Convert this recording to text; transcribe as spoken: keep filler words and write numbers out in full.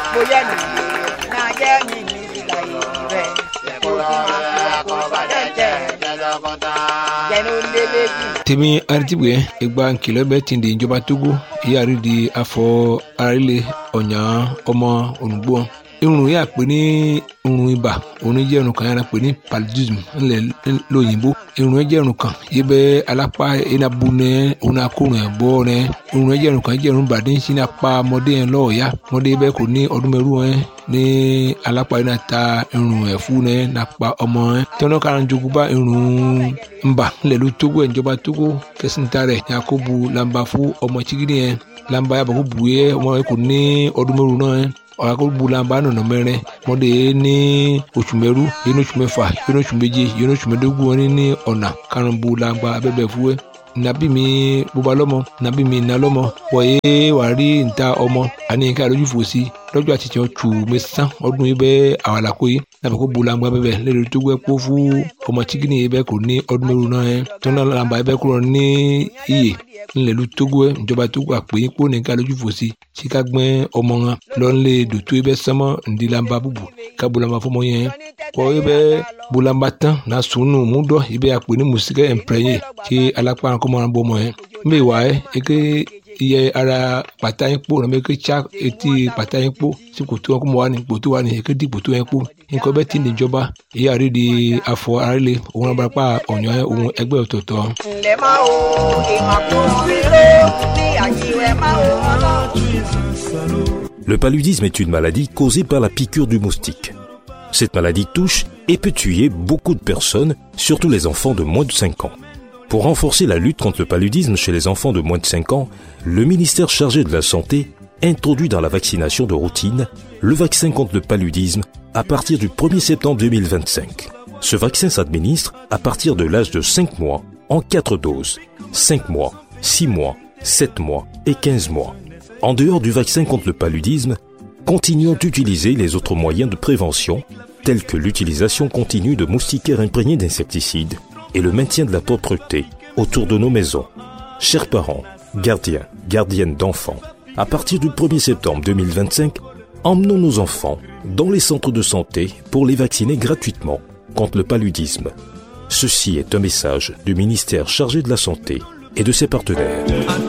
tèmi aritibuye igba nkìlọ̀ bẹ́ẹ̀ ti di ìjọba Togo ìyáàrí di afọ arílẹ̀ ọ̀yàn ọmọ olùgbò irun yà pé ní irun ibà òun jẹ́ irun kan yàrá pé ní paludism ńlẹ̀ lóyìnbó irun yẹn jẹ́ irun kan yìí bẹ́ alápá enabu nẹ òun akórun ẹ̀ bọ́ nẹ irun yẹn jẹ́ irun kan jẹ́ irun bàdé sí ní apá ọmọdé yẹn lọ́ọ̀ọ́yá ọmọdé bẹ́ẹ̀ kò ní ọdún mẹ́rù yẹn ní alápá yẹn náà ta irun ẹ̀fú nẹ nàpá ọmọ yẹn tọ́nà kára jogun bá irun ńbà ńlẹ̀ ló Togo ẹ̀ ìjọba Togo kẹsìntà rẹ̀ yakubu lamba fún ọmọ chigidi yẹn lamba yàbọ̀ kó bu yẹ ọmọ yẹn kò ní ọdún mẹ́rù náà yẹn ọ̀làkọ̀bùlànba nọ̀nà mẹ́rin mọ́dé ní oṣù mẹ́rú yẹn ní oṣù mẹ́fà yẹn ní oṣù méje yẹn ní oṣù mẹ́dógún wọn ní ọ̀nà karùnbùlànba abẹ́bẹ̀ fúwẹ́ nàbí mi bóba lọ́mọ nàbí mi nà lọ́mọ wọ̀nyé wà rí níta ọmọ àní nǹkan àlójú fòsí lọ́jọ́ àti tiẹ̀ tù mẹ́sàn ọdún yìí bẹ́ẹ̀ àwàlàkó yìí nàbẹ̀ kó bulangba bẹ́ẹ̀ lẹ́rìí tó gbẹ́ kó fún ọmọ chikini yìí bẹ́ẹ̀ kò ní ọdún mẹ́rù náà yẹn tó náà làǹbà yìí bẹ́ẹ̀ kúrò ní iyè ńlẹ̀lú Togo ẹ̀ ìjọba Togo àpè yín kó nìkan lójú fòsí tí ká gbẹ́ ọmọ wọn lọ́nlé dòtó yìí bẹ́ẹ̀ sánmọ́ ǹdí làǹbà bùbù ká bulangba fọmọ yẹn kọ́ yìí bẹ́ẹ̀ bulangba tán náà sùnù múdọ̀ yìí bẹ́ẹ̀ àpè ní mùsíkẹ́ ẹ̀ǹpẹ̀rẹ̀yẹ kí alápá kọ́mọ́ bọ́ ọmọ yẹn mbẹ́ wà ẹ́ eke iye ara pàtà yín kpó nàbẹ eke tsa etí pàtà yín kpó tí kòtò wọn kó mọ wà ní kòtò wà ní eke di kòtò yẹn kpó nǹkan bẹ́ẹ̀ ti ní ìjọba èyí àrí di afọ arílẹ̀ òun abarapá ọ̀nyọ́ òun ẹgbẹ́ ọ̀tọ̀ọ̀tọ̀. ǹlẹ́ máa wo ìmọ̀kùnrin ní àjíwẹ̀ máa wo ọlọ́run. Le paludisme est une maladie causée par la piqûre du moustique. Cette maladie touche et peut tuer beaucoup de personnes, surtout les enfants de moins de cinq ans. Pour renforcer la lutte contre le paludisme chez les enfants de moins de cinq ans, le ministère chargé de la Santé introduit dans la vaccination de routine le vaccin contre le paludisme à partir du premier septembre deux mille vingt-cinq. Ce vaccin s'administre à partir de l'âge de cinq mois en quatre doses, cinq mois, six mois, sept mois et quinze mois. En dehors du vaccin contre le paludisme, continuons d'utiliser les autres moyens de prévention tels que l'utilisation continue de moustiquaires imprégnés d'insecticides et le maintien de la propreté autour de nos maisons. Chers parents, gardiens, gardiennes d'enfants, à partir du premier septembre deux mille vingt-cinq, emmenons nos enfants dans les centres de santé pour les vacciner gratuitement contre le paludisme. Ceci est un message du ministère chargé de la Santé et de ses partenaires.